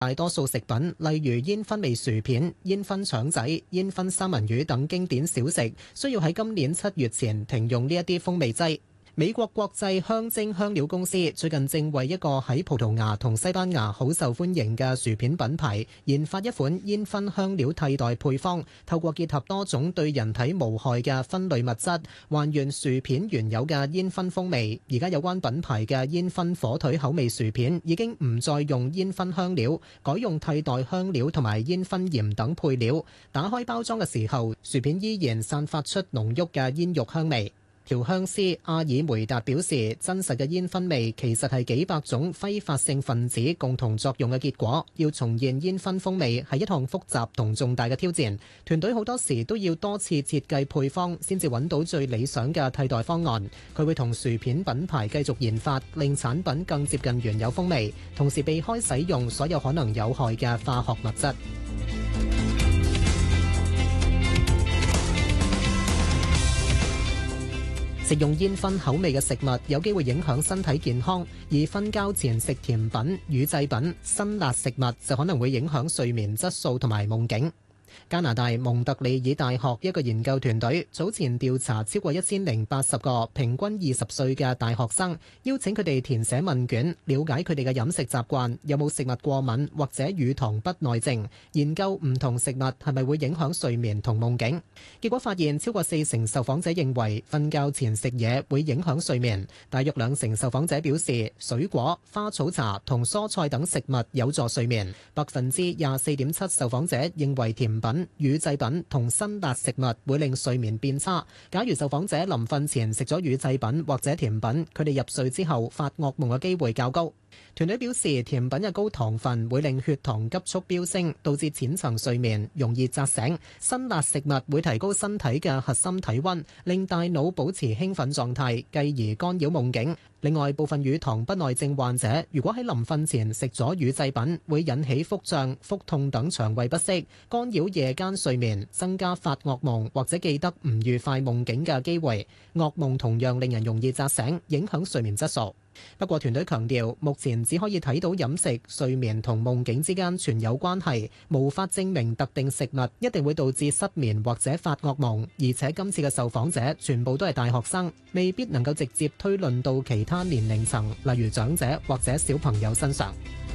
大多數食品，例如煙燻味薯片、煙燻腸仔、煙燻三文魚等經典小食，需要喺今年7月前停用呢一啲風味劑。美國國際香精香料公司最近正為一個喺葡萄牙同西班牙好受歡迎嘅薯片品牌研發一款煙燻香料替代配方，透過結合多種對人體無害嘅酚類物質，還原薯片原有嘅煙燻風味。而家有關品牌嘅煙燻火腿口味薯片已經唔再用煙燻香料，改用替代香料同埋煙燻鹽等配料。打開包裝嘅時候，薯片依然散發出濃郁嘅煙肉香味。調香師阿爾梅達表示，真實嘅煙燻味其實係幾百種揮發性分子共同作用嘅結果。要重現煙燻風味係一項複雜同重大嘅挑戰，團隊好多時都要多次設計配方先至揾到最理想嘅替代方案。佢會同薯片品牌繼續研發，令產品更接近原有風味，同時避開使用所有可能有害嘅化學物質。食用煙燻口味嘅食物有機會影響身體健康，而瞓覺前食甜品、乳製品、辛辣食物就可能會影響睡眠質素同埋夢境。加拿大蒙特利爾大學一個研究團隊早前調查超過1080個平均20歲嘅大學生，邀請佢哋填寫問卷，了解佢哋嘅飲食習慣，有冇食物過敏或者乳糖不耐症，研究唔同食物係咪會影響睡眠同夢境。結果發現，超過40%受訪者認為瞓覺前食嘢會影響睡眠，大約20%受訪者表示水果、花草茶同蔬菜等食物有助睡眠，24.7%受訪者認為甜品、乳製品同辛辣食物會令睡眠變差。假如受訪者臨瞓前食咗乳製品或者甜品，佢哋入睡之後發噩夢嘅機會較高。團隊表示，甜品嘅高糖分會令血糖急速飆升，導致淺層睡眠，容易扎醒。辛辣食物會提高身體嘅核心體溫，令大腦保持興奮狀態，繼而干擾夢境。另外，部分乳糖不耐症患者如果喺臨瞓前食咗乳製品，會引起腹脹、腹痛等腸胃不適，干擾夜間睡眠，增加發噩夢或者記得唔愉快夢境嘅機會。噩夢同樣令人容易扎醒，影響睡眠質素。不過團隊強調，目前只可以睇到飲食、睡眠同夢境之間存有關係，無法證明特定食物一定會導致失眠或者發噩夢。而且今次嘅受訪者全部都係大學生，未必能夠直接推論到其他年齡層，例如長者或者小朋友身上。